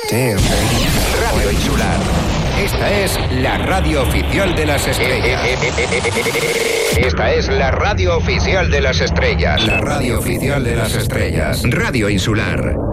Damn, baby. Radio Insular. Esta es la radio oficial de las estrellas. Esta es la radio oficial de las estrellas. La radio oficial de las estrellas. Radio Insular.